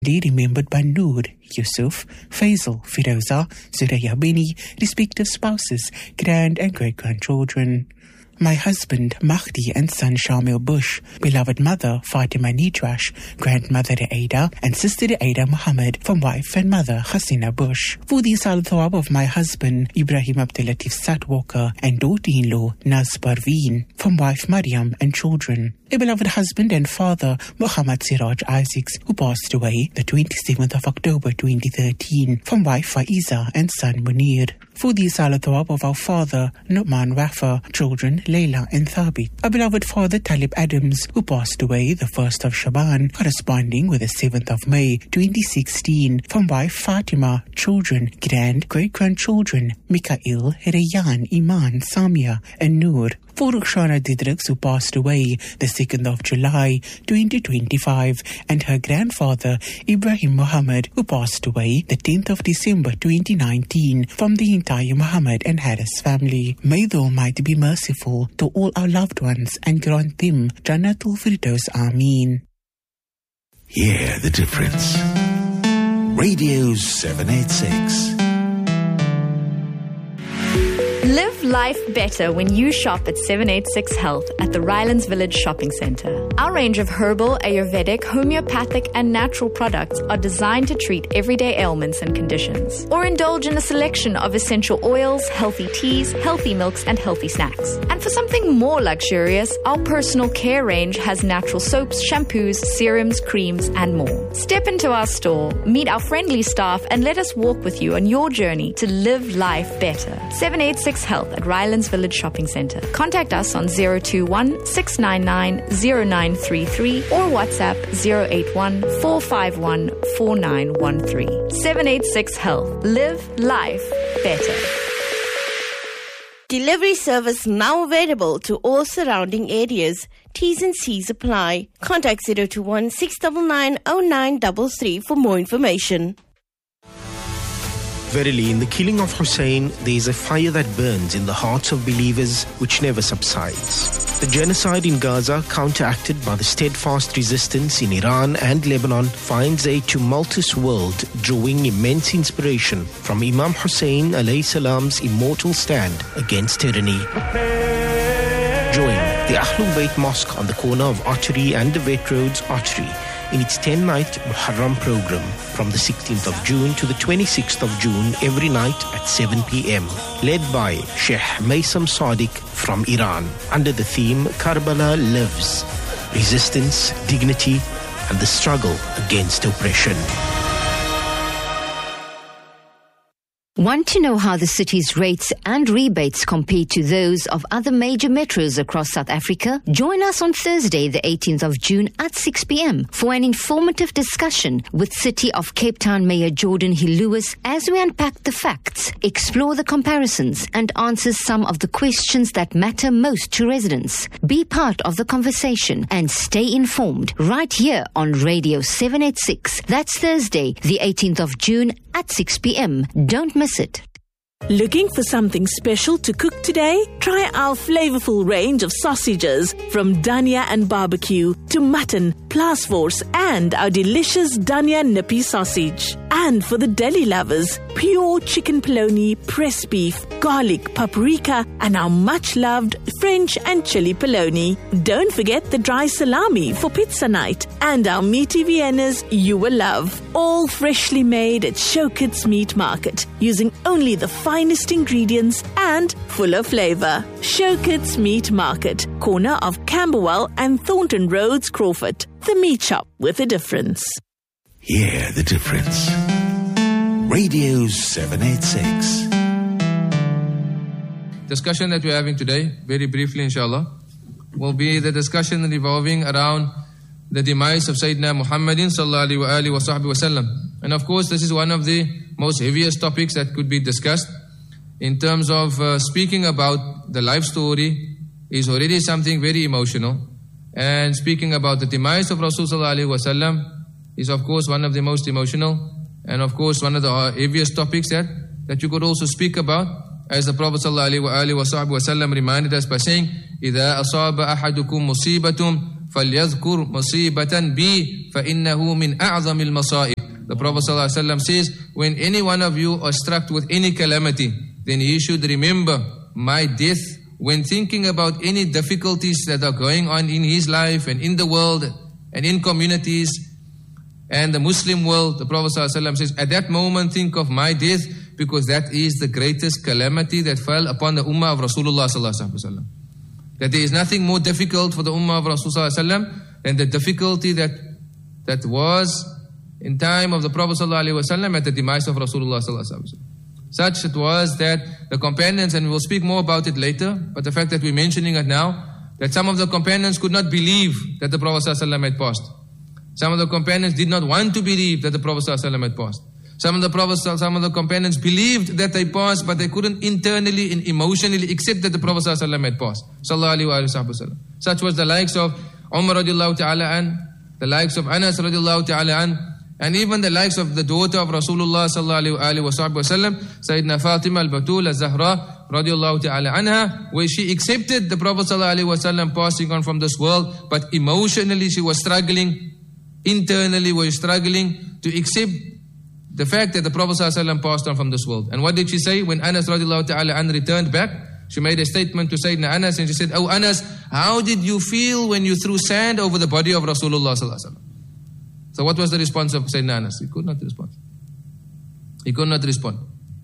fondly remembered by Noor, Yusuf, Faisal, Firoza, Zuraya Bini, respective spouses, grand and great-grandchildren. My husband, Mahdi, and son, Shamil Bush, beloved mother, Fatima Nidrash, grandmother, Aida, and sister, Aida Muhammad, from wife and mother, Hasina Bush. For the Sal Thawab of my husband, Ibrahim Abdulatif Satwalker, and daughter-in-law, Naz Parveen, from wife, Maryam, and children. A beloved husband and father, Muhammad Siraj Isaacs, who passed away the 27th of October 2013, from wife Faiza and son Munir. For the Salat Thawab of our father, Nu'man Wafa, children Layla and Thabit. A beloved father, Talib Adams, who passed away the 1st of Shaban, corresponding with the 7th of May 2016, from wife Fatima, children, great-grandchildren, Mikael, Rayyan, Iman, Samia, and Noor. For Rukhshana Didriks, who passed away the 2nd of July 2025, and her grandfather, Ibrahim Muhammad, who passed away the 10th of December 2019, from the entire Muhammad and Harris family. May the Almighty be merciful to all our loved ones and grant them Jannatul Firdaus. Ameen. Hear the difference. Radio 786. Live life better when you shop at 786 Health at the Rylands Village Shopping Centre. Our range of herbal, Ayurvedic, homeopathic and natural products are designed to treat everyday ailments and conditions. Or indulge in a selection of essential oils, healthy teas, healthy milks and healthy snacks. And for something more luxurious, our personal care range has natural soaps, shampoos, serums, creams and more. Step into our store, meet our friendly staff and let us walk with you on your journey to live life better. 786 Health at Rylands Village Shopping Centre. Contact us on 021 699 0933 or WhatsApp 081 451 4913. 786 Health. Live life better. Delivery service now available to all surrounding areas. T's and C's apply. Contact 021 699 0933 for more information. Verily, in the killing of Hussein, there is a fire that burns in the hearts of believers which never subsides. The genocide in Gaza, counteracted by the steadfast resistance in Iran and Lebanon, finds a tumultuous world drawing immense inspiration from Imam Hussein alayhi salam's immortal stand against tyranny. Join the Ahlul Bayt Mosque on the corner of Archery and the Vet Roads Archery in its 10-night Muharram program from the 16th of June to the 26th of June every night at 7 p.m. Led by Sheikh Maysam Sadiq from Iran under the theme Karbala Lives, Resistance, Dignity and the Struggle Against Oppression. Want to know how the city's rates and rebates compare to those of other major metros across South Africa? Join us on Thursday, the 18th of June at 6 p.m. for an informative discussion with City of Cape Town Mayor Jordan Hill-Lewis as we unpack the facts, explore the comparisons and answer some of the questions that matter most to residents. Be part of the conversation and stay informed right here on Radio 786. That's Thursday, the 18th of June at 6 p.m. Don't miss it. Looking for something special to cook today? Try our flavorful range of sausages from Dania and Barbecue to mutton, Plasforce and our delicious Dania Nippy sausage. And for the deli lovers, pure chicken polony, pressed beef, garlic, paprika and our much-loved French and chili polony. Don't forget the dry salami for pizza night and our meaty Viennas you will love. All freshly made at Showkits Meat Market using only the finest ingredients and full of flavor. Showkits Meat Market, corner of Camberwell and Thornton Roads, Crawford. The meat shop with a difference. Hear the difference. Radio 786. Discussion that we're having today, very briefly inshallah, will be the discussion revolving around the demise of Sayyidina Muhammadin sallallahu alaihi wa sahbihi wasallam. And of course, this is one of the most heaviest topics that could be discussed. In terms of speaking about the life story is already something very emotional. And speaking about the demise of Rasul sallallahu alaihi wasallam is of course one of the most emotional and of course one of the heaviest topics that you could also speak about, as the Prophet sallallahu alaihi wasallam reminded us by saying, إِذَا أَصَابَ أَحَدُكُمْ مُصِيبَةٌ فَلْيَذْكُرْ مُصِيبَةً بِي فَإِنَّهُ مِنْ أَعْظَمِ الْمَصَائِبِ. The Prophet ﷺ says, when any one of you are struck with any calamity, then he should remember my death when thinking about any difficulties that are going on in his life and in the world and in communities and the Muslim world. The Prophet ﷺ says, at that moment think of my death, because that is the greatest calamity that fell upon the ummah of Rasulullah ﷺ. That there is nothing more difficult for the ummah of Rasulullah ﷺ than the difficulty that was in time of the Prophet ﷺ at the demise of Rasulullah ﷺ. Such it was that the companions, and we will speak more about it later, but the fact that we're mentioning it now, that some of the companions could not believe that the Prophet ﷺ had passed. Some of the companions did not want to believe that the Prophet ﷺ had passed. Some of the companions believed that they passed, but they couldn't internally and emotionally accept that the Prophet ﷺ had passed. Such was the likes of Umar radiallahu ta'ala an, the likes of Anas radiallahu ta'ala an, and even the likes of the daughter of Rasulullah sallallahu alaihi wasallam, Sayyidina Fatima al-Batul al-Zahra radiallahu ta'ala anha, where she accepted the Prophet sallallahu alaihi wasallam passing on from this world, but emotionally she was struggling, internally was struggling to accept the fact that the Prophet ﷺ passed on from this world. And what did she say? When Anas radiallahu ta'ala an returned back, she made a statement to Sayyidina Anas, and she said, "Oh Anas, how did you feel when you threw sand over the body of Rasulullah ﷺ?" So what was the response of Sayyidina Anas? He could not respond. He could not respond.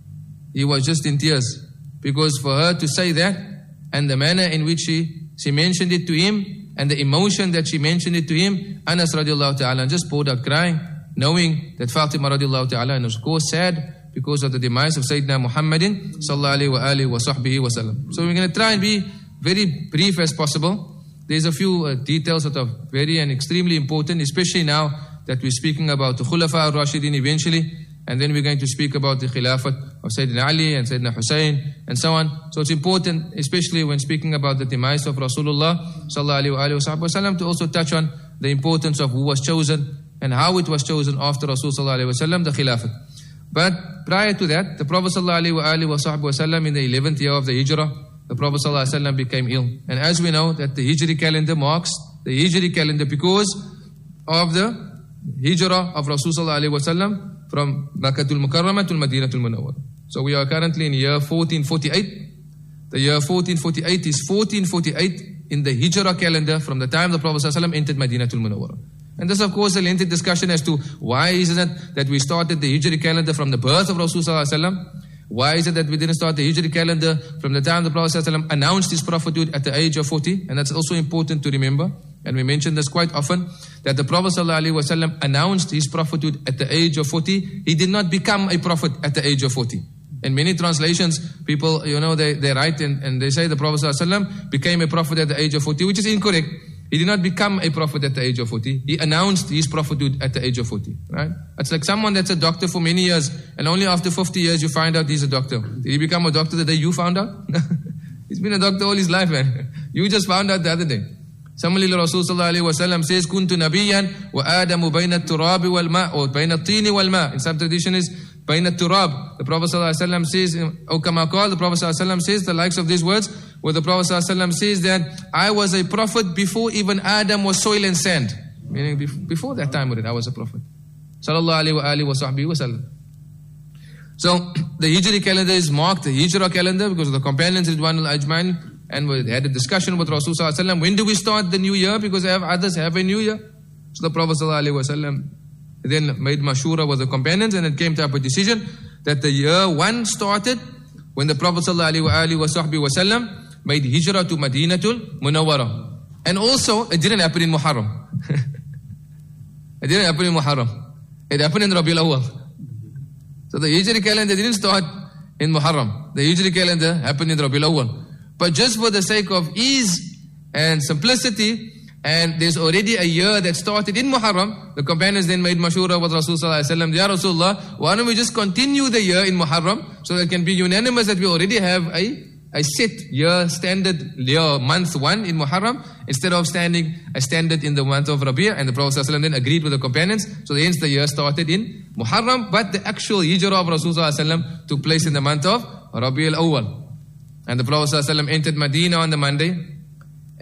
He was just in tears. Because for her to say that, and the manner in which she mentioned it to him, and the emotion that she mentioned it to him, Anas radiallahu ta'ala just poured out crying, knowing that Fatima radiallahu ta'ala was of course sad because of the demise of Sayyidina Muhammadin sallallahu alayhi wa sahbihi wa sallam. So we're going to try and be very brief as possible. There's a few details that are very and extremely important, especially now that we're speaking about the Khulafa al-Rashidin eventually, and then we're going to speak about the Khilafat of Sayyidina Ali and Sayyidina Hussein and so on. So it's important, especially when speaking about the demise of Rasulullah sallallahu alayhi wa sallam, to also touch on the importance of who was chosen and how it was chosen after Rasul sallallahu alaihi wasallam, the Khilafat. But prior to that, the Prophet sallallahu alaihi wasallam, in the 11th year of the Hijrah, the Prophet sallallahu alaihi wasallam became ill. And as we know that the Hijri calendar marks the Hijri calendar because of the Hijrah of Rasul sallallahu alaihi wasallam from Makkatul Mukarramah to Madinatul Munawwarah. So we are currently in year 1448. The year 1448 is 1448 in the Hijrah calendar from the time the Prophet sallallahu alaihi wasallam entered Madinatul Munawwarah. And this, of course, a lengthy discussion as to why is it that we started the Hijri calendar from the birth of Rasulullah sallallahu alaihi wasallam? Why is it that we didn't start the Hijri calendar from the time the Prophet sallallahu alaihi wasallam announced his prophethood at the age of 40? And that's also important to remember. And we mention this quite often, that the Prophet sallallahu alaihi wasallam announced his prophethood at the age of 40. He did not become a prophet at the age of 40. In many translations, people, they write and they say the Prophet sallallahu alaihi wasallam became a prophet at the age of 40, which is incorrect. He did not become a prophet at the age of 40. He announced his prophethood at the age of 40. Right? It's like someone that's a doctor for many years, and only after 50 years you find out he's a doctor. Did he become a doctor the day you found out? He's been a doctor all his life, man. You just found out the other day. Similarly, Rasul sallallahu alaihi wasallam says, "Kuntu nabiyyan wa Adamu bayna at-turabi wal ma', or bayna at-tini wal ma'." In some tradition is bayna at-turab. The Prophet sallallahu alaihi wasallam says, "O kama qala," the Prophet sallallahu alaihi wasallam says the likes of these words, where the Prophet sallallahu alaihi wasallam says that I was a prophet before even Adam was soil and sand, meaning before that time I was a prophet. Sallallahu alaihi wa sahbihi wa sallam. So the Hijri calendar is marked the Hijra calendar because of the companions Ridwanul Ajmain. And we had a discussion with Rasul sallallahu alaihi wasallam. When do we start the new year? Because others have a new year. So the Prophet sallallahu alaihi wasallam then made mashura with the companions, and it came to a decision that the year 1 started when the Prophet sallallahu alaihi wasallam made hijrah to Madinatul Munawwarah. And also, it didn't happen in Muharram. It didn't happen in Muharram. It happened in Rabiul Awwal. So the Hijri calendar didn't start in Muharram. The Hijri calendar happened in Rabiul Awwal. But just for the sake of ease and simplicity, and there's already a year that started in Muharram, the companions then made mashura with Rasul sallallahu alaihi wasallam. Ya Rasulullah, why don't we just continue the year in Muharram so that it can be unanimous that we already have a set year, standard year, month 1 in Muharram, instead of standing a standard in the month of Rabi'. And the Prophet sallallahu alaihi wasallam then agreed with the companions. So hence the year started in Muharram, but the actual hijrah of Rasul sallallahu alaihi wasallam took place in the month of Rabi'ul Awwal. And the Prophet ﷺ entered Medina on the Monday,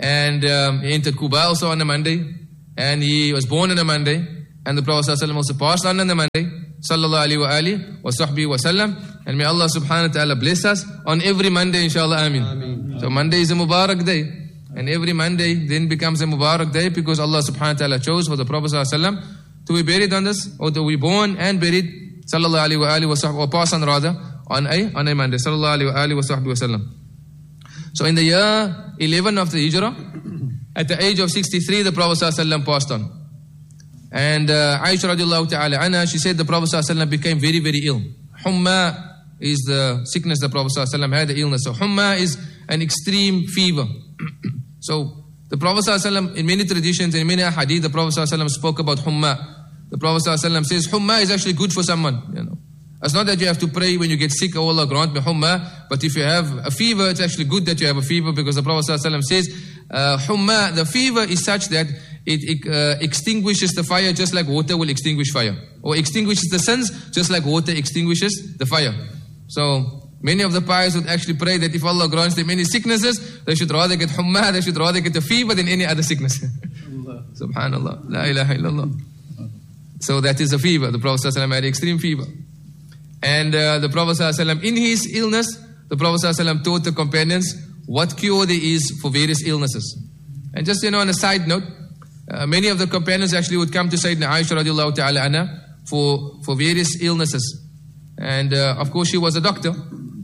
And he entered Kuba also on a Monday. And he was born on a Monday. And the Prophet ﷺ also passed on the Monday. Sallallahu alayhi wa alihi wa sahbihi wa sallam. And may Allah subhanahu wa ta'ala bless us on every Monday, inshallah, ameen. So Monday is a Mubarak day. And every Monday then becomes a Mubarak day because Allah subhanahu wa ta'ala chose for the Prophet ﷺ to be buried on this, or to be born and buried, sallallahu alayhi wa alihi wa sahbihi, or pass on rather, on a Monday. Sallallahu alayhi wa alihi wa sahbihi wa sallam. So in the year 11 of the Hijrah, at the age of 63, the Prophet ﷺ passed on. And Aisha radiallahu ta'ala anha, she said the Prophet ﷺ became very, very ill. Humma is the sickness the Prophet ﷺ had, the illness. So Humma is an extreme fever. So the Prophet ﷺ, in many traditions, in many hadith, the Prophet ﷺ spoke about Humma. The Prophet ﷺ says Humma is actually good for someone, you know. It's not that you have to pray when you get sick, oh Allah grant me Humma, but if you have a fever, it's actually good that you have a fever because the Prophet ﷺ says Humma, the fever is such that it extinguishes the fire just like water will extinguish fire, or extinguishes the sins just like water extinguishes the fire. So many of the pious would actually pray that if Allah grants them any sicknesses, they should rather get Humma, they should rather get a fever than any other sickness. Subhanallah, la ilaha illallah. So that is a fever. The Prophet ﷺ had extreme fever. And the Prophet ﷺ, in his illness, the Prophet ﷺ taught the companions what cure there is for various illnesses. And just, on a side note, many of the companions actually would come to Sayyidina Aisha radiallahu ta'ala anha for various illnesses. And of course she was a doctor.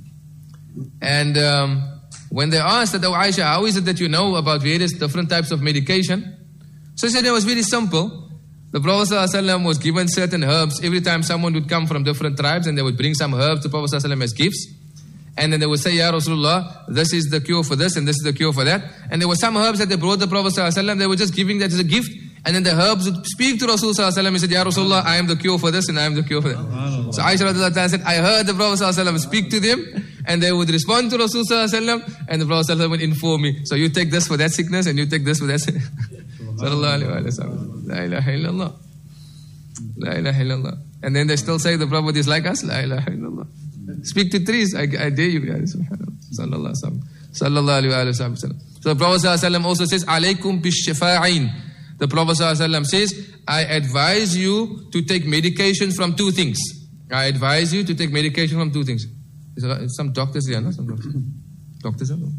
And when they asked that, oh Aisha, how is it that you know about various different types of medication? So she said it was very simple. The Prophet ﷺ was given certain herbs. Every time someone would come from different tribes and they would bring some herbs to Prophet ﷺ as gifts. And then they would say, Ya Rasulullah, this is the cure for this and this is the cure for that. And there were some herbs that they brought the Prophet ﷺ, they were just giving that as a gift. And then the herbs would speak to Rasulullah ﷺ and said, Ya Rasulullah, I am the cure for this and I am the cure for that. So Aisha radiallahu ta'ala said, I heard the Prophet ﷺ speak to them and they would respond to Rasulullah ﷺ and the Prophet ﷺ would inform me. So you take this for that sickness and you take this for that sickness. Sallallahu alayhi wa sallam. La ilaha illallah. La ilaha illallah. And then they still say the Prophet is like us. La ilaha illallah. Speak to trees. I dare you. Sallallahu alayhi wa sallam. So the Prophet ﷺ also says, Alaykum bishafa'in. The Prophet ﷺ says, I advise you to take medication from two things. I advise you to take medication from two things. Some doctors here, no? Some doctors. Doctors, no?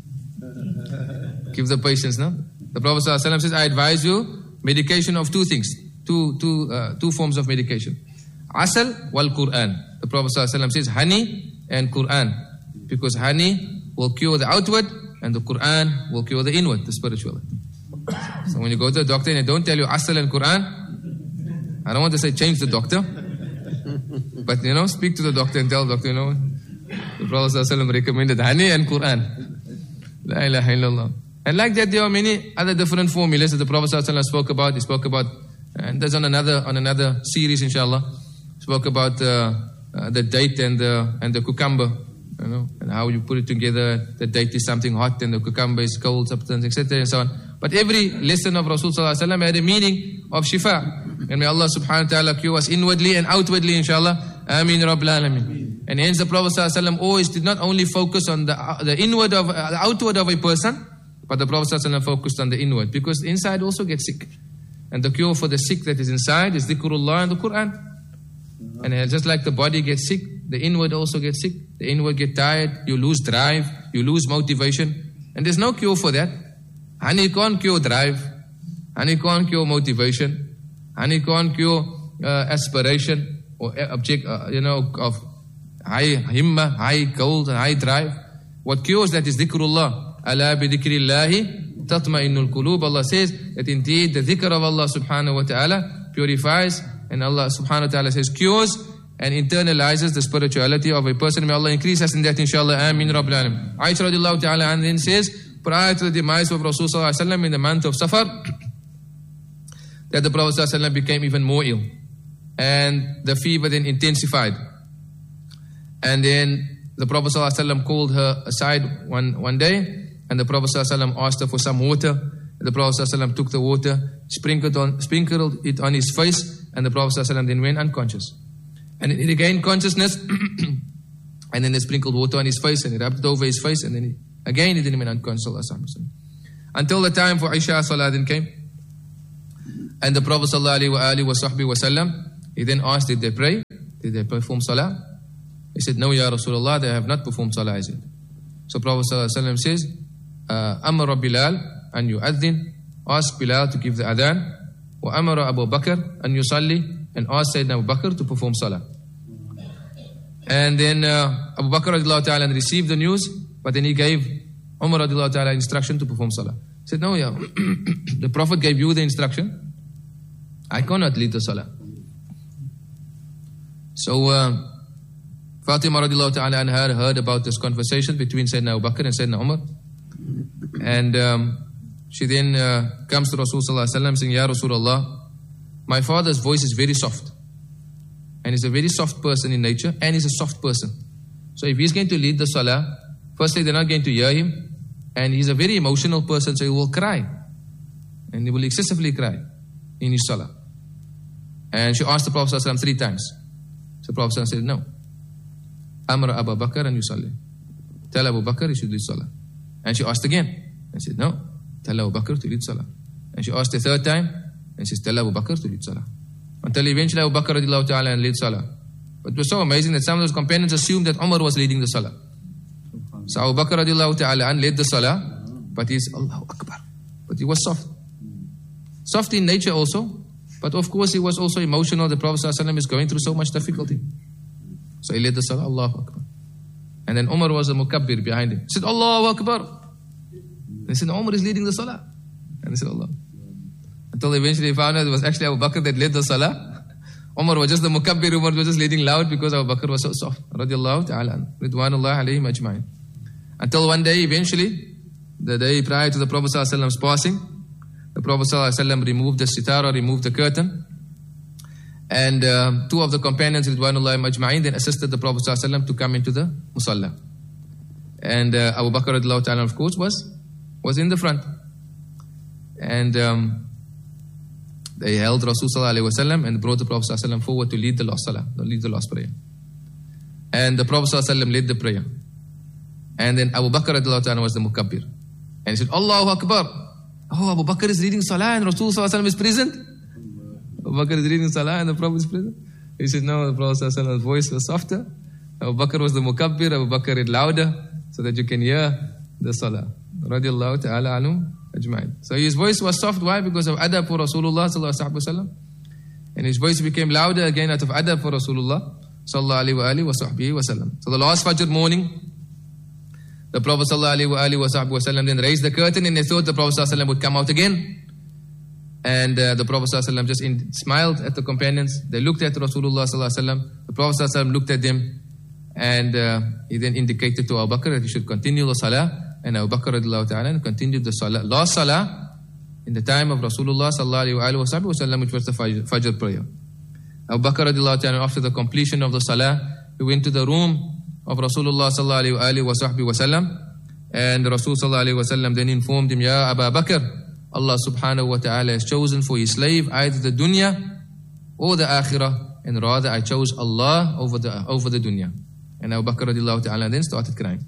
Give the patients, no? The Prophet ﷺ says, I advise you medication of two things, two forms of medication. Asal wal Quran. The Prophet ﷺ says honey and Quran. Because honey will cure the outward and the Quran will cure the inward, the spiritual. So when you go to a doctor and they don't tell you Asal and Quran, I don't want to say change the doctor, but speak to the doctor and tell the doctor, the Prophet ﷺ recommended honey and Quran. La ilaha illallah. And like that, there are many other different formulas that the Prophet ﷺ spoke about. He spoke about, and there's on another series, inshallah, spoke about the date and the cucumber, and how you put it together. The date is something hot and the cucumber is cold substance, etc. and so on. But every lesson of Rasul ﷺ had a meaning of shifa. And may Allah subhanahu wa ta'ala cure us inwardly and outwardly, inshallah. Ameen Rabbil Alameen. And hence the Prophet ﷺ always did not only focus on the outward of a person, but the Prophet ﷺ focused on the inward, because the inside also gets sick. And the cure for the sick that is inside is dhikrullah and the Quran. And just like the body gets sick, the inward also gets sick. The inward get tired, you lose drive, you lose motivation. And there's no cure for that. Honey can't cure drive. Honey can't cure motivation. Honey can't cure aspiration or object, of high himma, high goals and high drive. What cures that is dhikrullah. Ala bi dhikrillahi tatma'innul qulub. Allah says that indeed the dhikr of Allah subhanahu wa ta'ala purifies, and Allah subhanahu wa ta'ala says cures and internalizes the spirituality of a person. May Allah increase us in that, inshallah. Ameen Rabbil Alameen. Aisha radiallahu ta'ala and then says, prior to the demise of Rasul sallallahu alaihi wasallam in the month of Safar, that the Prophet sallallahu alaihi wasallam became even more ill, and the fever then intensified. And then the Prophet sallallahu alaihi wasallam called her aside one day, and the Prophet ﷺ asked her for some water. The Prophet ﷺ took the water, sprinkled it on his face, and the Prophet ﷺ then went unconscious. And he regained consciousness, and then they sprinkled water on his face, and he rubbed it over his face, and then he then went unconscious. until the time for Isha Salah then came. And the Prophet ﷺ, he then asked, did they pray? Did they perform Salah? He said, no, Ya Rasulullah, they have not performed Salah as yet. So Prophet ﷺ says, Amara Bilal an yu'adhin, ask Bilal to give the adhan, wa amara Abu Bakr an yusalli, and asked Sayyidina Abu Bakr to perform Salah. And then Abu Bakr radiallahu ta'ala received the news, but then he gave Umar radiallahu ta'ala instruction to perform Salah. He said, no, yeah, the Prophet gave you the instruction. I cannot lead the Salah. So Fatima radiallahu ta'ala anha heard about this conversation between Sayyidina Abu Bakr and Sayyidina Umar. And she then comes to Rasul sallallahu alaihi wasallam saying, Ya Rasulullah, my father's voice is very soft. And he's a very soft person in nature, and he's a soft person. So if he's going to lead the Salah, firstly they're not going to hear him, and he's a very emotional person, so he will cry. And he will excessively cry in his Salah. And she asked the Prophet ﷺ 3 times. So the Prophet ﷺ said, no. Amra Abu Bakr and yusalli. Tell Abu Bakr he should lead Salah. And she asked again. And said, no. Tell Abu Bakr to lead Salah. And she asked the 3rd time. And she said, tell Abu Bakr to lead Salah. Until eventually Abu Bakr radiallahu ta'ala led Salah. But it was so amazing that some of those companions assumed that Umar was leading the Salah. So Abu Bakr radiallahu ta'ala led the Salah, but he's Allahu Akbar. But he was soft. Soft in nature also, but of course he was also emotional. The Prophet ﷺ is going through so much difficulty. So he led the Salah, Allahu Akbar. And then Umar was a mukabbir behind him. He said, Allahu Akbar. And he said, Umar is leading the Salah. And he said, Allah. Until eventually he found out it was actually Abu Bakr that led the Salah. Umar was just the mukabbir, Umar was just leading loud because Abu Bakr was so soft. Radiallahu ta'ala. Ridwanullah alayhim ajma'in. Until one day, eventually, the day prior to the Prophet ﷺ's passing, the Prophet ﷺ removed the sitara, removed the curtain. And 2 of the companions, Ridwanullah ajma'in, then assisted the Prophet ﷺ to come into the musalla. And Abu Bakr radiallahu ta'ala, of course, was in the front. And they held Rasul sallallahu alaihi wasallam and brought the Prophet sallallahu alaihi wasallam forward to lead the last salah, to lead the last prayer. And the Prophet sallallahu alaihi wasallam led the prayer. And then Abu Bakr radiallahu ta'ala was the mukabbir. And he said, Allahu Akbar. Oh, Abu Bakr is reading salah and Rasul sallallahu alaihi wasallam is present. Abu Bakr is reading salah and the Prophet is present. He said, no, the Prophet sallallahu alaihi wasallam's voice was softer. Abu Bakr was the mukabbir. Abu Bakr read louder so that you can hear the salah. Radiallahu ta'ala anhu. So his voice was soft. Why? Because of adab for Rasulullah sallallahu alaihi wasallam. And his voice became louder again out of adab for Rasulullah sallallahu alaihi wasallam. So the last Fajr morning, the Prophet sallallahu alaihi wasallam then raised the curtain and they thought the Prophet sallallahu alaihi wasallam would come out again. And the Prophet sallallahu alaihi wasallam just smiled at the companions. They looked at Rasulullah sallallahu alaihi wasallam. The Prophet sallallahu alaihi wasallam looked at them and he then indicated to Abu Bakr that he should continue the salah. And Abu Bakr radiallahu ta'ala continued the salah, last salah in the time of Rasulullah sallallahu alaihi wasallam, which was the Fajr prayer. Abu Bakr radiallahu ta'ala, after the completion of the salah, he went to the room of Rasulullah sallallahu alaihi wasallam, and Rasul sallallahu alaihi wasallam then informed him, Ya Abu Bakr, Allah subhanahu wa ta'ala has chosen for his slave either the dunya or the akhirah, and rather I chose Allah over the dunya. And Abu Bakr radiallahu ta'ala then started crying.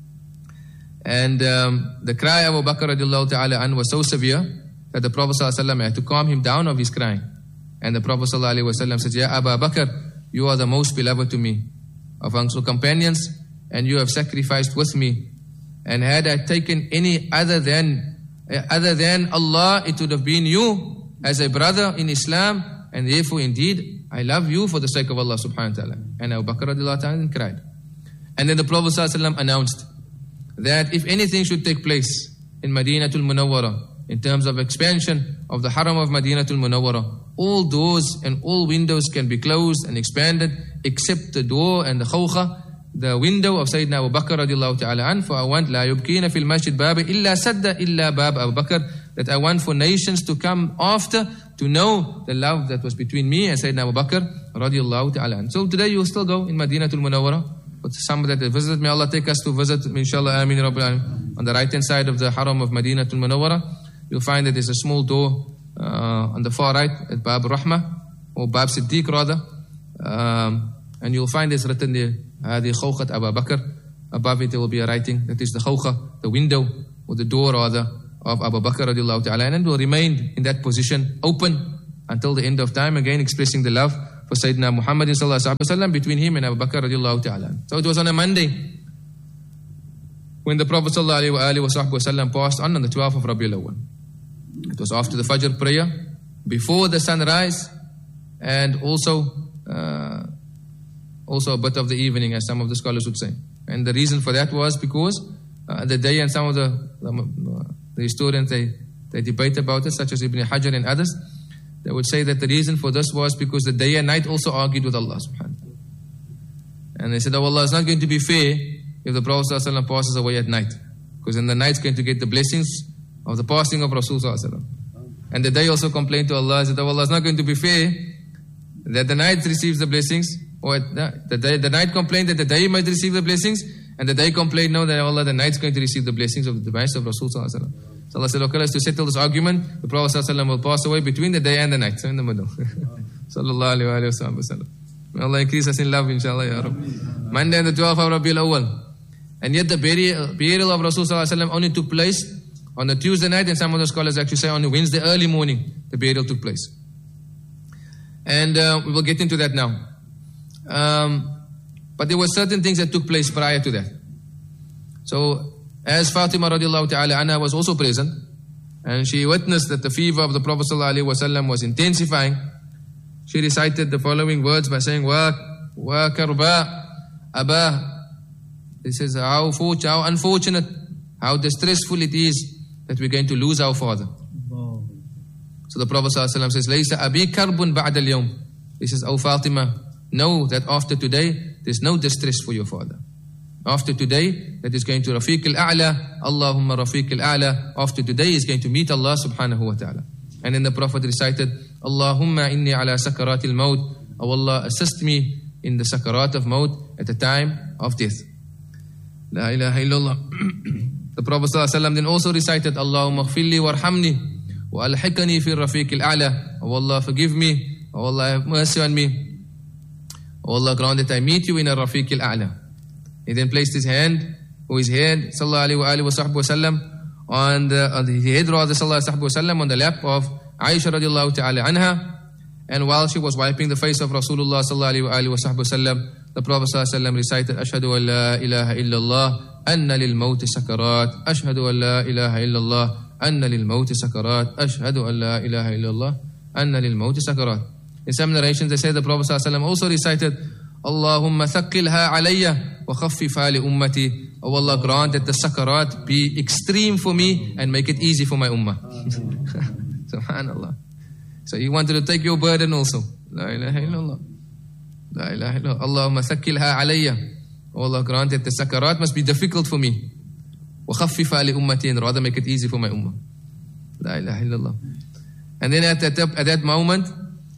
And the cry of Abu Bakr radiallahu ta'ala was so severe that the Prophet sallallahu alaihi wasallam had to calm him down of his crying. And the Prophet sallallahu alaihi wasallam said, Ya Abu Bakr, you are the most beloved to me amongst the companions, and you have sacrificed with me. And had I taken any other than Allah, it would have been you as a brother in Islam, and therefore indeed I love you for the sake of Allah subhanahu wa ta'ala. And Abu Bakr radiallahu ta'ala cried. And then the Prophet sallallahu alaihi wasallam announced that if anything should take place in Madinatul Munawwara in terms of expansion of the Haram of Madinatul Munawwara, all doors and all windows can be closed and expanded except the door and the khawkha, the window of Sayyidina Abu Bakr radiallahu ta'ala an. For I want la yubkina fil masjid baba illa sadda illa bab Abu Bakr, that I want for nations to come after to know the love that was between me and Sayyidina Abu Bakr radiallahu ta'ala an. So today you will still go in Madinatul Munawwara. But some that visit, may Allah take us to visit, inshallah, ameen rabbil alamin. On the right hand side of the Haram of Madinatul Munawwara, you'll find that there's a small door on the far right at Bab Rahmah, or Bab Siddiq rather. And you'll find it's written there, Hadi Khawkhat Abu Bakr. Above it there will be a writing, that is the khawkha, the window, or the door rather, of Abu Bakr radiallahu ta'ala, and will remain in that position open until the end of time, again expressing the love for Sayyidina Muhammad sallallahu alaihi wasallam between him and Abu Bakr radiallahu ta'ala. So it was on a Monday when the Prophet sallallahu alaihi wasallam passed on the 12th of Rabiul Awwal. It was after the Fajr prayer, before the sunrise, and also a bit of the evening, as some of the scholars would say. And the reason for that was because the day, and some of the historians, they debate about it, such as Ibn Hajar and others. They would say that the reason for this was because the day and night also argued with Allah subhanahu wa ta'ala. And they said, oh Allah, it's not going to be fair if the Prophet sallallahu alaihi wasallam passes away at night, because in the night's going to get the blessings of the passing of Rasul sallallahu alaihi wasallam. And the day also complained to Allah, said, oh Allah, it's not going to be fair that the night receives the blessings, or the night complained that the day might receive the blessings, and the day complained, no, that Allah, the night's going to receive the blessings of the device of Rasul sallallahu alaihi wasallam. So Allah said, okay, let's to settle this argument, the Prophet sallallahu alaihi wasallam will pass away between the day and the night, so in the middle. Sallallahu alaihi wasallam. May Allah increase us in love, inshallah, ya Rabbi. Monday and the 12th of Rabiul Awwal. And yet the burial of Rasul sallallahu alaihi wasallam only took place on the Tuesday night, and some of the scholars actually say on the Wednesday early morning, the burial took place. And we will get into that now. But there were certain things that took place prior to that. So, as Fatima radiallahu ta'ala anha was also present, and she witnessed that the fever of the Prophet sallallahu alaihi wasallam was intensifying, she recited the following words by saying, Wa karba abah. This is how unfortunate, how distressful it is that we're going to lose our father. So the Prophet ﷺ says, Laysa abi karbun ba'da al-yawm. He says, O Fatima, know that after today, there's no distress for your father. After today, that is going to Rafiq al-A'la, Allahumma Rafiq al-A'la. After today, is going to meet Allah subhanahu wa ta'ala. And then the Prophet recited, Allahumma inni ala sakarat al-maut. O Allah, assist me in the sakarat of maut at the time of death. La ilaha illallah. The Prophet ﷺ then also recited, Allahumma ghfirli warhamni wa alhiqani fi rafiq al-a'la. O Allah, forgive me. O Allah, have mercy on me. O Allah, grant that I meet you in a rafiq al-a'la. He then placed his hand, or his head, sallallahu alaihi wasallam, on the head, rather, sallallahu alaihi wasallam, on the lap of Aisha radiallahu ta'ala anha. And while she was wiping the face of Rasulullah sallallahu alaihi wasallam, the Prophet sallallahu alaihi wasallam recited, Ashhadu an la ilaha illallah, anna lil mawti sakarat. Ashhadu an la ilaha illallah, anna lil mawti sakarat. Ashhadu an la ilaha illallah, anna lil mawti sakarat. In some narrations, they say the Prophet sallallahu alaihi wasallam also recited, Allahumma thaqqilha alayya wa khaffifha li ummati. Oh Allah, grant that the sakarat be extreme for me and make it easy for my ummah. Subhanallah. So he wanted to take your burden also. La ilaha illallah. La ilaha illallah. Allahumma thaqqilha alayya. Oh Allah, grant that the sakarat must be difficult for me. Wa khaffifha li ummati, and rather make it easy for my ummah. La ilaha illallah. And then at that moment,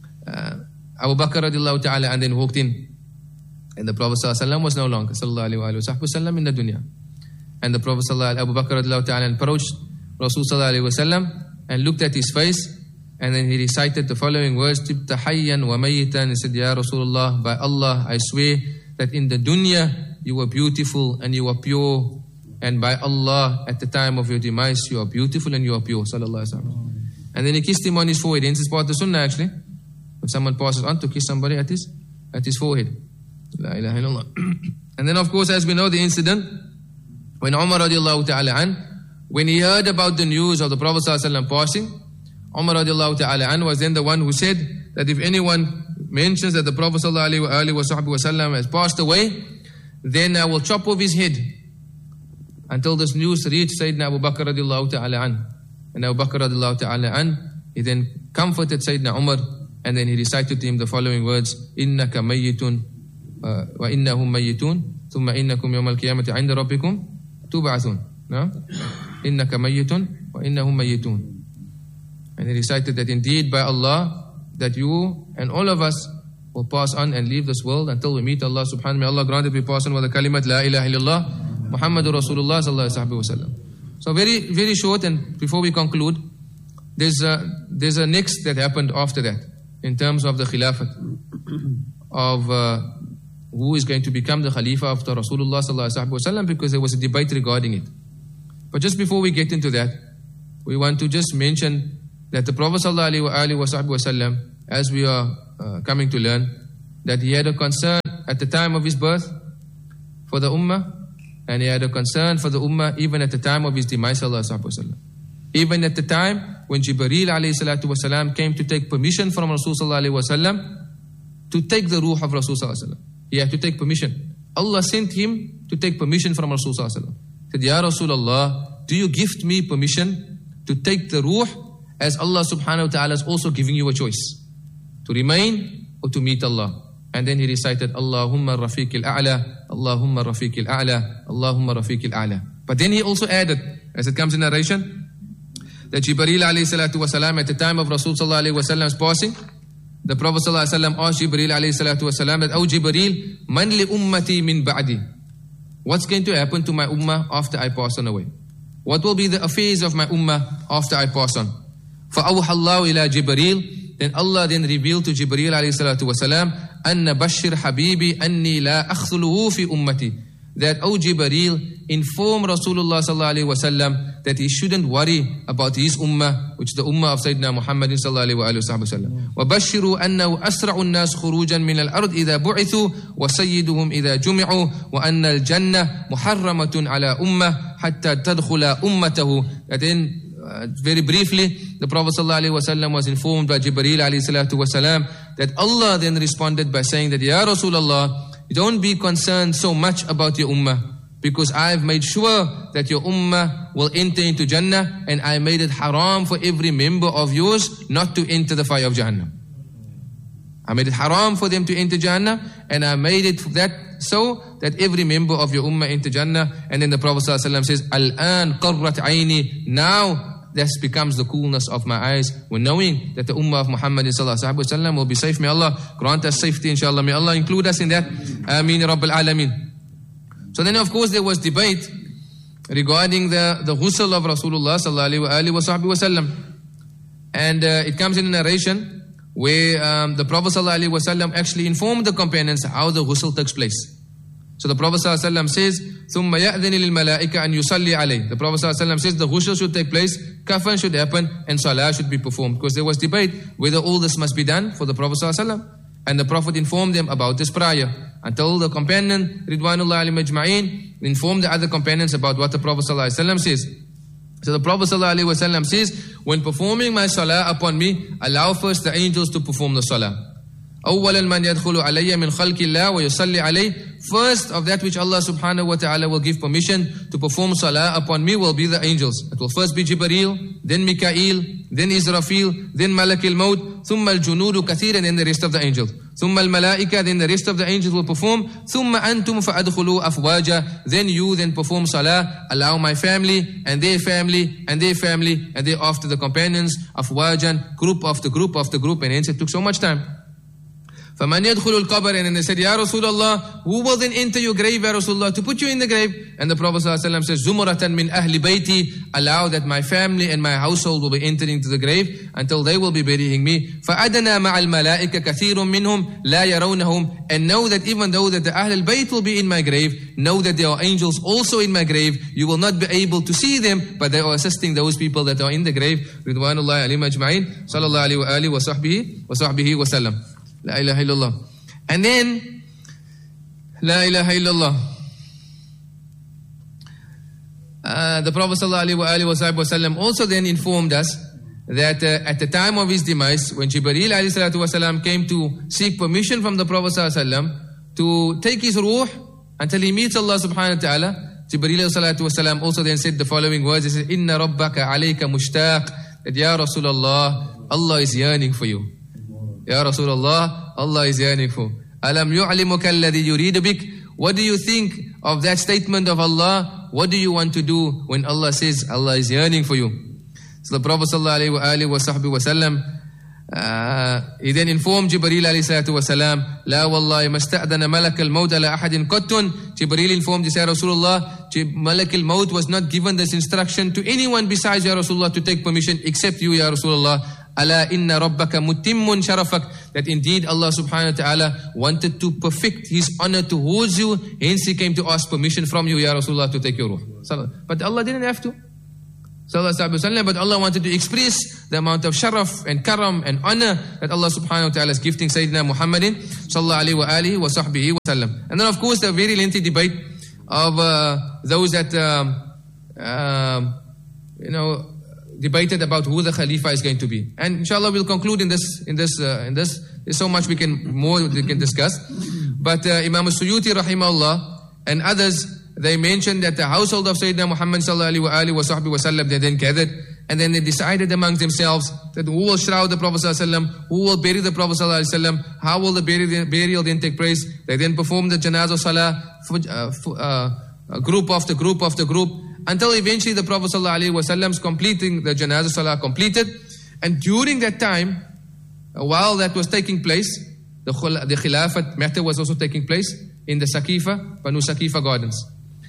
Abu Bakr radiallahu ta'ala and then walked in. And the Prophet ﷺ was no longer sallallahu alaihi wasallam in the dunya. And the Prophet Abu Bakr radiallahu ta'ala approached Rasul sallallahu alaihi wasallam and looked at his face, and then he recited the following words, Tibta hayyan wa mayitan. He said, Ya Rasulullah, by Allah I swear that in the dunya you were beautiful and you were pure, and by Allah at the time of your demise you are beautiful and you are pure, sallallahu alaihi wasallam. And then he kissed him on his forehead. Hence it's part of the sunnah actually, if someone passes on, to kiss somebody at his forehead. La ilaha illallah. And then of course, as we know the incident when Umar radiallahu ta'ala an, when he heard about the news of the Prophet ﷺ passing, Umar radiallahu ta'ala an was then the one who said that if anyone mentions that the Prophet ﷺ has passed away, then I will chop off his head, until this news reached Sayyidina Abu Bakr radiallahu ta'ala an. And Abu Bakr radiallahu ta'ala an, he then comforted Sayyidina Umar, and then he recited to him the following words, Innaka mayyitun wa innahum mayyitun thumma innakum yawm al-qiyamati 'inda rabbikum tub'athun. No? Innaka mayyitun wa innahum mayyitun. And he recited that indeed by Allah, that you and all of us will pass on and leave this world until we meet Allah subhanahu wa ta'ala. May Allah grant that we pass on with the kalimat La ilaha illallah Muhammadur Rasulullah sallallahu alaihi wasallam. So very, very short, and before we conclude, there's a next that happened after that in terms of the khilafat of who is going to become the Khalifa after Rasulullah sallallahu alaihi wasallam, because there was a debate regarding it. But just before we get into that, we want to just mention that the Prophet ﷺ, as we are coming to learn, that he had a concern at the time of his birth for the ummah, and he had a concern for the ummah even at the time of his demise. Even at the time when Jibreel ﷺ came to take permission from Rasulullah ﷺ to take the ruh of Rasulullah, he had to take permission. Allah sent him to take permission from Rasulullah. He said, Ya Rasulullah, do you gift me permission to take the ruh, as Allah subhanahu wa ta'ala is also giving you a choice to remain or to meet Allah? And then he recited, Allahumma rafiq al-a'la, Allahumma rafiq al-a'la, Allahumma rafiq al-a'la. But then he also added, as it comes in narration, that Jibreel alayhi salatu wasalam, at the time of Rasul sallallahu alayhi wasallam's passing, the Prophet sallallahu alayhi wasallam asked Jibreel alayhi salatu wasalam that, O Jibreel, man li ummati min ba'di? What's going to happen to my ummah after I pass on away? What will be the affairs of my ummah after I pass on? فَأَوْحَى اللَّهُ إِلَى جِبْرِيلٍ. Then Allah then revealed to Jibreel alayhi salatu wasalam, أَنَّ بَشِّرْ حَبِيبِ أَنِّي لَا أَخْذُلُهُ فِي أُمَّتِي. That, O Jibreel, inform Rasulullah sallallahu alayhi wasallam that he shouldn't worry about his ummah, which is the ummah of Sayyidina Muhammad sallallahu alayhi wasallam. وَبَشِّرُوا أَنَّهُ أَسْرَعُ النَّاسِ خُرُوجًا مِنَ الْأَرْضِ إِذَا بُعِثُوا وَسَيِّدُهُمْ إِذَا جُمِعُوا وَأَنَّ الْجَنَّةَ مُحَرَّمَةٌ عَلَى أُمَّةٍ حَتَّى تَدْخُلَ أُمَّتَهُ. That then, very briefly, the Prophet ﷺ was informed by Jibreel ﷺ that Allah then responded by saying that, Ya Rasulullah, don't be concerned so much about your ummah, because I've made sure that your ummah will enter into Jannah, and I made it haram for every member of yours not to enter the fire of Jahannam. I made it haram for them to enter Jannah, and I made it that so that every member of your ummah enter Jannah. And then the Prophet ﷺ says, Al-an qarrat aini. Now this becomes the coolness of my eyes when knowing that the ummah of Muhammad sallallahu alaihi wasallam will be safe. May Allah grant us safety, inshallah. May Allah include us in that. Ameen Rabbil Alameen. So then, of course, there was debate regarding the ghusl of Rasulullah sallallahu alaihi wasallam. And it comes in a narration where the Prophet sallallahu alaihi wasallam actually informed the companions how the ghusl takes place. So the Prophet ﷺ says, ثُمَّ يَأْذِنِ لِلْمَلَائِكَ أَنْ يُصَلِّي عَلَيْهِ. The Prophet ﷺ says the ghusl should take place, kafan should happen, and salah should be performed. Because there was debate whether all this must be done for the Prophet ﷺ. And the Prophet informed them about this prior, until the companion, Ridwanullah alayhim ajma'in, informed the other companions about what the Prophet ﷺ says. So the Prophet ﷺ says, when performing my salah upon me, allow first the angels to perform the salah. أولا من يدخل علي من خلق الله ويصلي عليه. First of that which Allah subhanahu wa ta'ala will give permission to perform salah upon me will be the angels. It will first be Jibreel, then Mikael, then Israfil, then Malak al-Maut, ثم الجنود كثير, and then the rest of the angels. ثم الملائكة, then the rest of the angels will perform. ثم أنتم فأدخلوا أفواجا. Then you then perform salah, allow my family and their family and their family and thereafter the companions, afwajan, group after group after group, and hence it took so much time. فَمَنْ يَدْخُلُ الْقَبْرِ. And then they said, Ya Rasulullah, who will then enter your grave, Ya Rasulullah, to put you in the grave? And the Prophet ﷺ says, زُمُرَةً مِنْ أَهْلِ بَيْتِي. Allow that my family and my household will be entering into the grave until they will be burying me. فَأَدَنَا مَعَ الْمَلَائِكَ كَثِيرٌ مِّنْهُمْ لَا يَرَوْنَهُمْ. And know that even though that the Ahl al-Bayt will be in my grave, know that there are angels also in my grave. You will not be able to see them, but they are assisting those people that are in the grave. Ridwanullah alayhim ajma'in. Sallallahu alayhi wa alihi wa sahbihi wa sallam. La ilaha illallah. And then, La ilaha illallah. The Prophet ﷺ also then informed us that at the time of his demise, when Jibreel ﷺ came to seek permission from the Prophet ﷺ to take his ruh until he meets Allah subhanahu wa ta'ala, Jibreel ﷺ also then said the following words. He said, Inna rabbaka alayka mushtaq. That, Ya Rasulullah, Allah is yearning for you. Ya Rasulullah, Allah is yearning for. Alam yu'alimuka alladhi yuridu bik. What do you think of that statement of Allah? What do you want to do when Allah says Allah is yearning for you? So the Prophet sallallahu alaihi wasallam, he then informed Jibreel alayhi salatu wasalam, La wallahi masta'dana malak al-maut ala ahadin qattun. Jibreel informed, he said, Rasulullah, Malak al-Maut was not given this instruction to anyone besides Ya Rasulullah to take permission except you, Ya Rasulullah. Ala inna rabbaka mutimmun sharafak. That indeed Allah subhanahu wa ta'ala wanted to perfect his honor towards you, hence he came to ask permission from you, Ya Rasulullah, to take your ruh. But Allah didn't have to. sallallahu alaihi wasallam, but Allah wanted to express the amount of sharaf and karam and honor that Allah subhanahu wa ta'ala is gifting Sayyidina Muhammadin sallallahu alaihi wa alihi wa sahbihi wa sallam. And then of course the very lengthy debate of those that debated about who the Khalifa is going to be. And inshallah we'll conclude in this. There's so much we can discuss. But Imam Suyuti rahimahullah and others, they mentioned that the household of Sayyidina Muhammad sallallahu alaihi wa sallam, they then gathered and then they decided amongst themselves that who will shroud the Prophet sallallahu alaihi wasallam, who will bury the Prophet sallallahu alaihi wasallam, how will the burial then take place. They then performed the janazah salah, group after group after group, until eventually the Prophet sallallahu alaihi wasallam's completing the janazah salah completed. And during that time, while that was taking place, the Khilafat matter was also taking place in the Saqifa, Banu Saqifa gardens.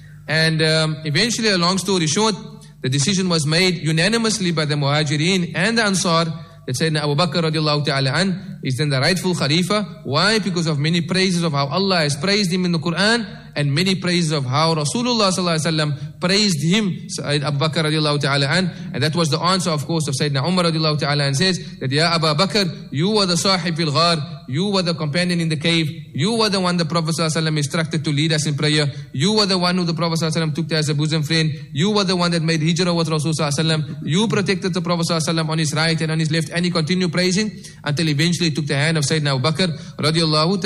And eventually, a long story short, the decision was made unanimously by the Muhajirin and the Ansar that Sayyidina Abu Bakr radiallahu ta'ala an is then the rightful Khalifa. Why? Because of many praises of how Allah has praised him in the Quran, and many praises of how Rasulullah sallallahu alaihi wasallam praised him, Abu Bakr radiallahu ta'ala an. And that was the answer, of course, of Sayyidina Umar radiallahu ta'ala an, says that, Ya Abu Bakr, you were the sahib fil ghar, you were the companion in the cave, you were the one the Prophet sallallahu alaihi wasallam instructed to lead us in prayer, you were the one who the Prophet sallallahu alaihi wasallam took as a bosom friend, you were the one that made hijrah with Rasul sallallahu alaihi wasallam, you protected the Prophet sallallahu alaihi wasallam on his right and on his left, and he continued praising until eventually he took the hand of Sayyidina Abu Bakr radiallahu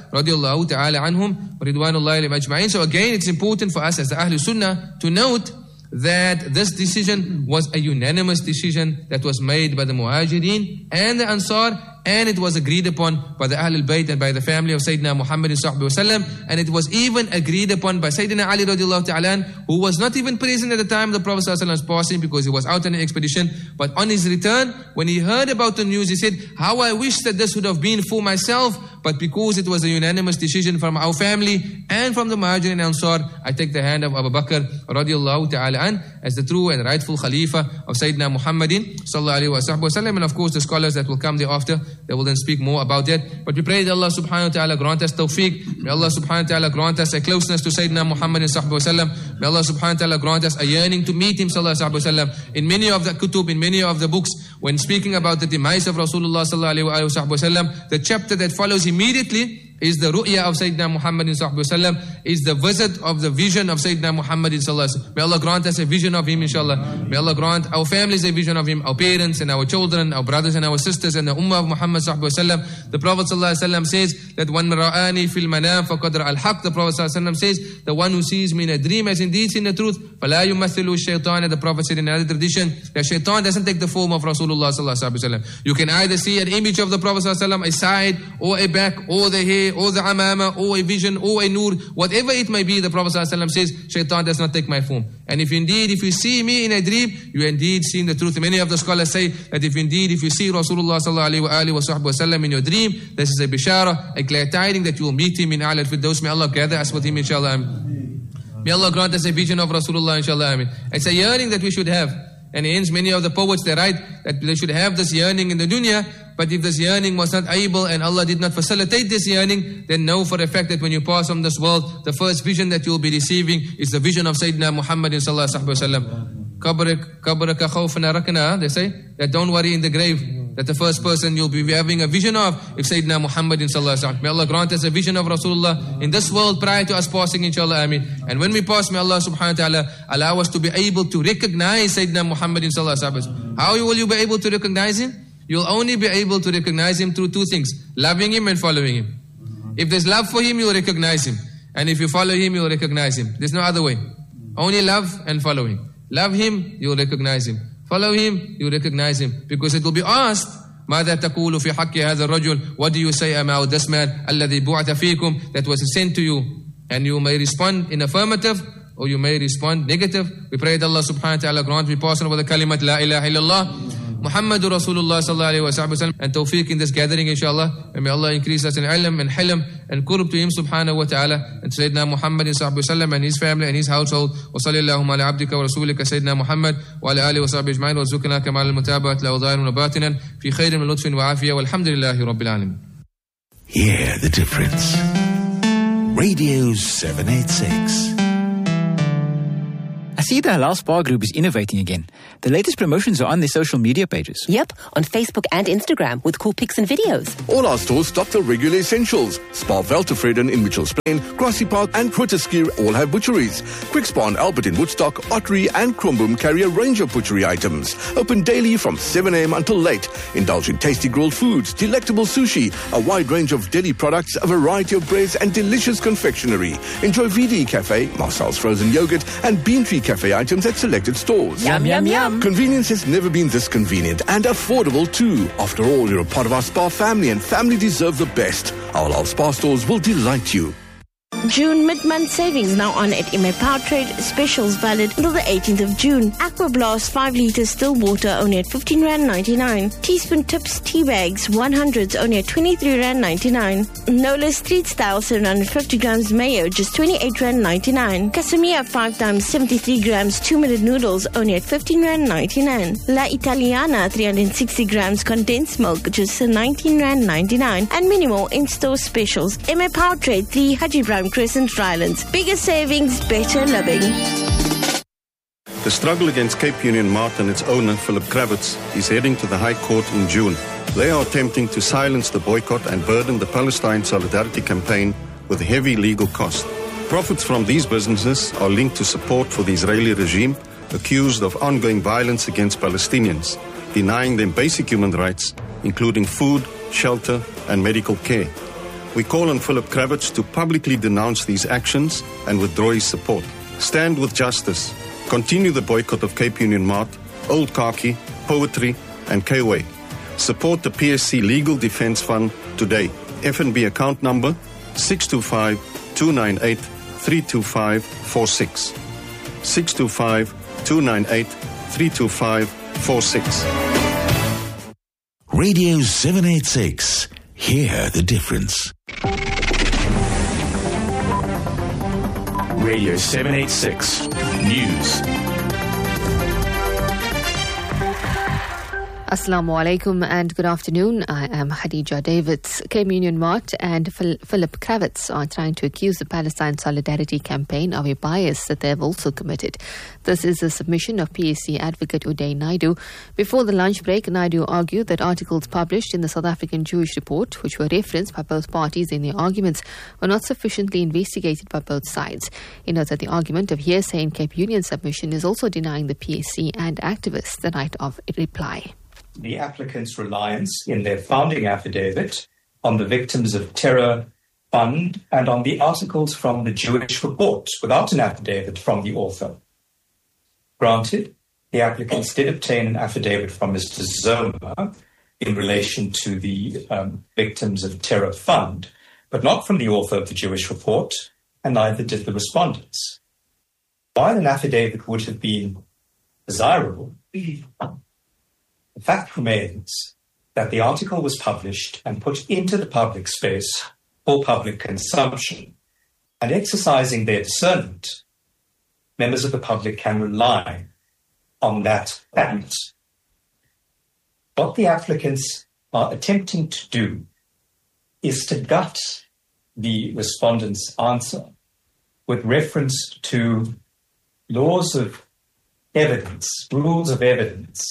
ta'ala anhum ridwanullahi alayhim ajma'in. So again, it's important for us as the Ahlul Sunnah to note that this decision was a unanimous decision that was made by the Muhajirin and the Ansar, and it was agreed upon by the Ahlul Bayt and by the family of Sayyidina Muhammad sallallahu alaihi wasallam, and it was even agreed upon by Sayyidina Ali radiallahu ta'ala, who was not even present at the time the Prophet sallallahu alaihi wasallam was passing because he was out on an expedition. But on his return, when he heard about the news, he said, how I wish that this would have been for myself, but because it was a unanimous decision from our family and from the Muhajirin and Ansar, I take the hand of Abu Bakr radiallahu ta'ala an as the true and rightful Khalifa of Sayyidina Muhammadin sallallahu alaihi wasallam. And of course the scholars that will come thereafter, they will then speak more about that. But we pray that Allah subhanahu wa ta'ala grant us tawfiq. May Allah subhanahu wa ta'ala grant us a closeness to Sayyidina Muhammad sallallahu alaihi wasallam. May Allah subhanahu wa ta'ala grant us a yearning to meet him sallallahu alaihi wasallam. In many of the kutub, in many of the books, when speaking about the demise of Rasulullah sallallahu alaihi wasallam, the chapter that follows immediately is the ru'ya of Sayyidina Muhammad sallallahu alaihi wasallam, is the visit of the vision of Sayyidina Muhammad sallallahu alaihi wasallam. May Allah grant us a vision of him, inshallah. May Allah grant our families a vision of him, our parents and our children, our brothers and our sisters, and the ummah of Muhammad sallallahu alaihi wasallam. The Prophet sallallahu alaihi wasallam says that one ra'ani fil manam faqad ra'a al-haq. The Prophet sallallahu alaihi wasallam says, the one who sees me in a dream has indeed seen the truth. فَلَا يُمَثِّلُ الشَّيْطَانِ. The Prophet said in another tradition that shaitan doesn't take the form of Rasulullah sallallahu alaihi wasallam. You can either see an image of the Prophet sallallahu alaihi wasallam, a side or a back or the hair or the amama or a vision or a nur, whatever it may be. The Prophet ﷺ says, shaitan does not take my form. And if you see me in a dream, you indeed seen the truth. Many of the scholars say that if you see Rasulullah ﷺ in your dream, this is a bishara, a glad tiding that you will meet him in A'la al-Firdaus. May Allah gather us with him, inshallah. May Allah grant us a vision of Rasulullah, inshallah. It's a yearning that we should have. And hence many of the poets, they write that they should have this yearning in the dunya. But if this yearning was not able and Allah did not facilitate this yearning, then know for a fact that when you pass from this world, the first vision that you will be receiving is the vision of Sayyidina Muhammad sallallahu alaihi wasallam. Kabraka khawfana rakna. They say that don't worry in the grave. That the first person you'll be having a vision of is Sayyidina Muhammad sallallahu alaihi wasallam. May Allah grant us a vision of Rasulullah in this world prior to us passing, inshallah, ameen. And when we pass, may Allah subhanahu wa ta'ala allow us to be able to recognize Sayyidina Muhammad sallallahu alaihi wasallam. How will you be able to recognize him? You'll only be able to recognize him through two things: loving him and following him. If there's love for him, you'll recognize him. And if you follow him, you'll recognize him. There's no other way. Only love and follow him. Love him, you'll recognize him. Follow him, you recognize him. Because it will be asked, ماذا تقول في حق هذا الرجل? What do you say about this man الذي بعث فيكم, that was sent to you? And you may respond in affirmative or you may respond negative. We pray that Allah subhanahu wa ta'ala grant we pass over the kalimat La ilaha illallah Muhammadur Rasulullah sallallahu alaihi wasallam, and tawfiq in this gathering, inshallah. And may Allah increase us in ilm and hilm and qurb to him subhanahu wa ta'ala, and Sayyidina Muhammad sallallahu alaihi wasallam and his family and his household. Wa sallallahu ala abdika wa rasulika Sayyidina Muhammad wa ala alihi wa sahbihi ajma'in wa zukna kamal al-mutaba'at la udharin wa batinan fi khairin min lutfin wa afiyah walhamdulillahi rabbil alamin. Hear the difference. Radio 786. see the Halal Spa Group is innovating again. The latest promotions are on their social media pages. Yep, on Facebook and Instagram with cool pics and videos. All our stores stock the regular essentials. Spa Veltevreden in Mitchells Plain, Grassy Park and Grooteskier all have butcheries. Quick Spa and Albert in Woodstock, Ottery and Kromboom carry a range of butchery items. Open daily from 7 a.m. until late. Indulge in tasty grilled foods, delectable sushi, a wide range of deli products, a variety of breads and delicious confectionery. Enjoy VD Cafe, Marcel's frozen yogurt and Bean Tree Cafe items at selected stores. Yum, yum, yum. Convenience has never been this convenient and affordable too. After all, you're a part of our Spa family and family deserve the best. Our Halal Spa stores will delight you. June mid-month savings now on at MA Powertrade. Specials valid until the 18th of June. Aqua Blast 5 litres still water only at R15.99. Teaspoon Tips tea bags 100s only at R23.99. Nola Street Style 750 grams mayo just R28.99. Casamia 5 times 73 grams 2-minute noodles only at R15.99. La Italiana 360 grams condensed milk just R19.99. And many more in-store specials. MA Powertrade 3 Haji Ibrahim Crescent, Rylands. Bigger savings, better living. The struggle against Cape Union Mart and its owner, Philip Kravitz, is heading to the High Court in June. They are attempting to silence the boycott and burden the Palestine Solidarity Campaign with heavy legal costs. Profits from these businesses are linked to support for the Israeli regime, accused of ongoing violence against Palestinians, denying them basic human rights, including food, shelter, and medical care. We call on Philip Kravitz to publicly denounce these actions and withdraw his support. Stand with justice. Continue the boycott of Cape Union Mart, Old Khaki, Poetry, and K-Way. Support the PSC Legal Defence Fund today. FNB account number 625-298-32546. 625-298-32546. Radio 786. Hear the difference. Radio 786 News. Assalamu alaikum and good afternoon. I am Khadija Davids. Cape Union Mart and Philip Kravitz are trying to accuse the Palestine Solidarity Campaign of a bias that they have also committed. This is a submission of PSC advocate Uday Naidu. Before the lunch break, Naidu argued that articles published in the South African Jewish Report, which were referenced by both parties in their arguments, were not sufficiently investigated by both sides. He notes that the argument of hearsay in Cape Union submission is also denying the PSC and activists the right of reply. The applicants' reliance in their founding affidavit on the Victims of Terror Fund and on the articles from the Jewish Report without an affidavit from the author. Granted, the applicants did obtain an affidavit from Mr. Zoma in relation to the Victims of Terror Fund, but not from the author of the Jewish Report, and neither did the respondents. While an affidavit would have been desirable, the fact remains that the article was published and put into the public space for public consumption, and exercising their discernment, members of the public can rely on that fact. What the applicants are attempting to do is to gut the respondent's answer with reference to laws of evidence, rules of evidence,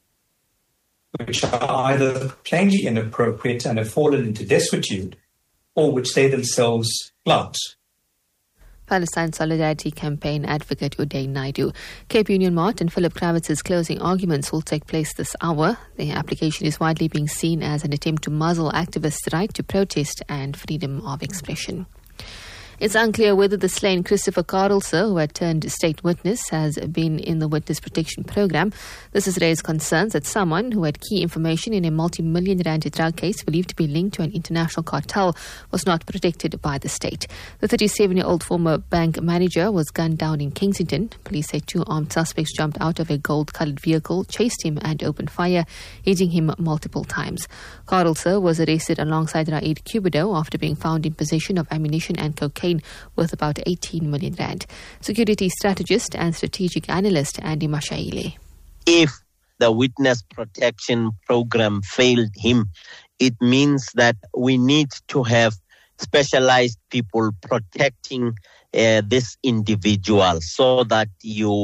which are either plainly inappropriate and have fallen into desuetude, or which they themselves flout. Palestine Solidarity Campaign advocate Uday Naidu. Cape Union Mart and Philip Kravitz's closing arguments will take place this hour. The application is widely being seen as an attempt to muzzle activists' right to protest and freedom of expression. It's unclear whether the slain Christopher Carlser, who had turned state witness, has been in the witness protection program. This has raised concerns that someone who had key information in a multi-million rand drug case believed to be linked to an international cartel was not protected by the state. The 37-year-old former bank manager was gunned down in Kensington. Police say 2 armed suspects jumped out of a gold-coloured vehicle, chased him and opened fire, hitting him multiple times. Carlser was arrested alongside Raid Cubido after being found in possession of ammunition and cocaine worth about 18 million rand. Security strategist and strategic analyst Andy Mashaile. If the witness protection program failed him, it means that we need to have specialized people protecting this individual so that you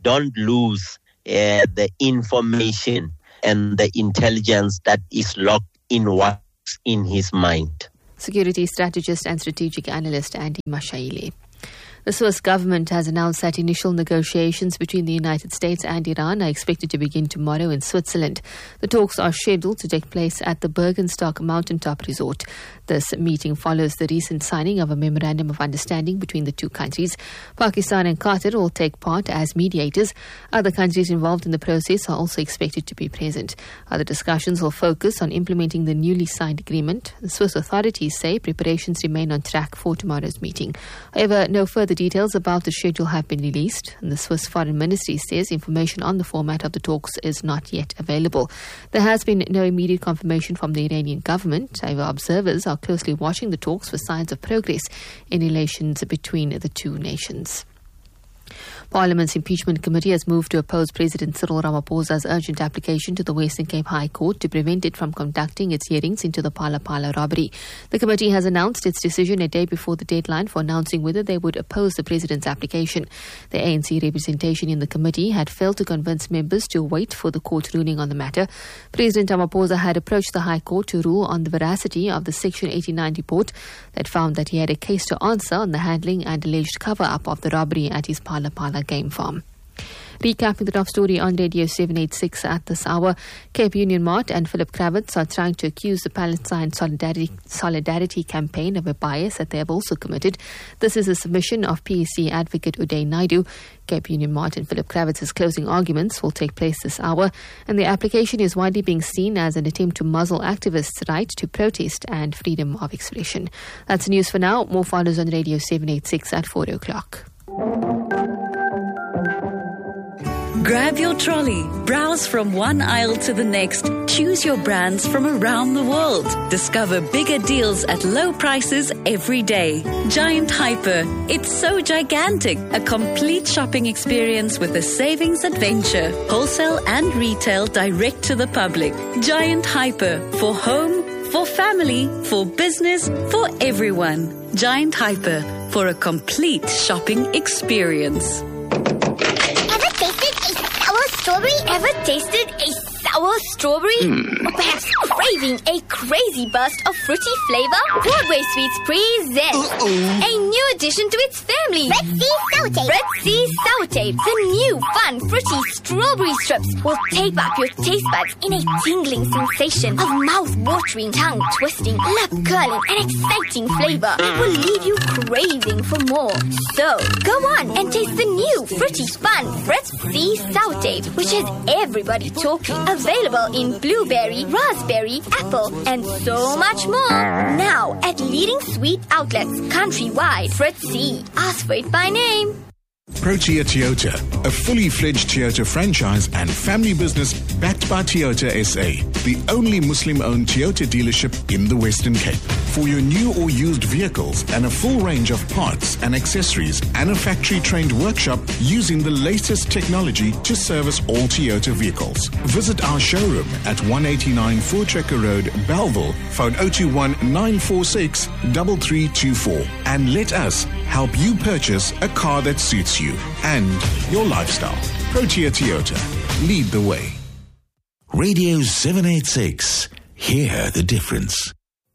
don't lose the information and the intelligence that is locked in what's in his mind. Security strategist and strategic analyst Andy Mashaile. The Swiss government has announced that initial negotiations between the United States and Iran are expected to begin tomorrow in Switzerland. The talks are scheduled to take place at the Bergenstock Mountaintop Resort. This meeting follows the recent signing of a memorandum of understanding between the two countries. Pakistan and Qatar will take part as mediators. Other countries involved in the process are also expected to be present. Other discussions will focus on implementing the newly signed agreement. The Swiss authorities say preparations remain on track for tomorrow's meeting. However, no further details about the schedule have been released, and the Swiss Foreign Ministry says information on the format of the talks is not yet available. There has been no immediate confirmation from the Iranian government. However, observers are closely watching the talks for signs of progress in relations between the two nations. Parliament's impeachment committee has moved to oppose President Cyril Ramaphosa's urgent application to the Western Cape High Court to prevent it from conducting its hearings into the Phala Phala robbery. The committee has announced its decision a day before the deadline for announcing whether they would oppose the president's application. The ANC representation in the committee had failed to convince members to wait for the court ruling on the matter. President Ramaphosa had approached the High Court to rule on the veracity of the Section 89 report that found that he had a case to answer on the handling and alleged cover-up of the robbery at his Phala Phala game farm. Recapping the top story on Radio 786 at this hour, Cape Union Mart and Philip Kravitz are trying to accuse the Palestine Solidarity campaign of a bias that they have also committed. This is a submission of PSC advocate Uday Naidu. Cape Union Mart and Philip Kravitz's closing arguments will take place this hour, and the application is widely being seen as an attempt to muzzle activists' right to protest and freedom of expression. That's the news for now. More follows on Radio 786 at 4 o'clock. Grab your trolley, browse from one aisle to the next, choose your brands from around the world. Discover bigger deals at low prices every day. Giant Hyper, it's so gigantic. A complete shopping experience with a savings adventure. Wholesale and retail direct to the public. Giant Hyper, for home, for family, for business, for everyone. Giant Hyper, for a complete shopping experience. Ever tasted a sour strawberry? Or perhaps craving a crazy burst of fruity flavor? Broadway Sweets presents a new addition to its family. Red Sea Sour-Tape. Red Sea Sour-Tape. The new fun fruity strawberry strips will tape up your taste buds in a tingling sensation of mouth-watering, tongue-twisting, lip-curling and exciting flavor. It will leave you craving for more. So, go on and taste the new fruity fun Red Sea Sour-Tape, which has everybody talking. Available in blueberry, raspberry, apple, and so much more. Now at leading sweet outlets countrywide. Fritz C. Ask for it by name. Protea Toyota, a fully fledged Toyota franchise and family business backed by Toyota SA, the only Muslim-owned Toyota dealership in the Western Cape. For your new or used vehicles and a full range of parts and accessories and a factory-trained workshop using the latest technology to service all Toyota vehicles. Visit our showroom at 189 Voortrekker Road, Bellville, phone 021-946-3324, and let us help you purchase a car that suits you and your lifestyle. Protea Toyota. Lead the way. Radio 786. Hear the difference.